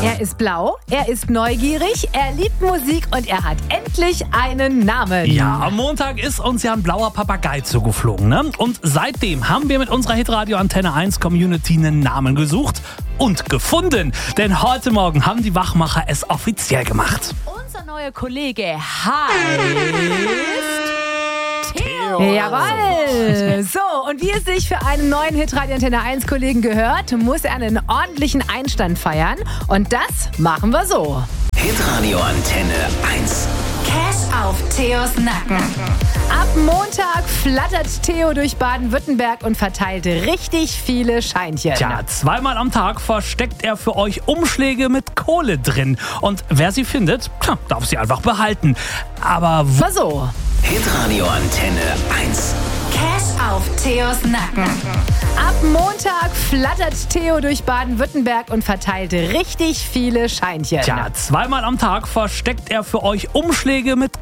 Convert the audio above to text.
Er ist blau, er ist neugierig, er liebt Musik und er hat endlich einen Namen. Ja, am Montag ist uns ja ein blauer Papagei zugeflogen, ne? Und seitdem haben wir mit unserer Hitradio Antenne 1 Community einen Namen gesucht und gefunden. Denn heute Morgen haben die Wachmacher es offiziell gemacht. Unser neuer Kollege heißt Theo. Jawohl. So, und wie es sich für einen neuen Hitradio Antenne 1 Kollegen gehört, muss er einen ordentlichen Einstand feiern. Und das machen wir so. Hitradio Antenne 1. Cash auf Theos Nacken. Ab Montag flattert Theo durch Baden-Württemberg und verteilt richtig viele Scheinchen. Tja, zweimal am Tag versteckt er für euch Umschläge mit Kohle drin. Und wer sie findet, darf sie einfach behalten. Aber War so. Hitradio Antenne 1. Cash auf Theos Nacken. Ab Montag flattert Theo durch Baden-Württemberg und verteilt richtig viele Scheinchen. Tja, zweimal am Tag versteckt er für euch Umschläge mit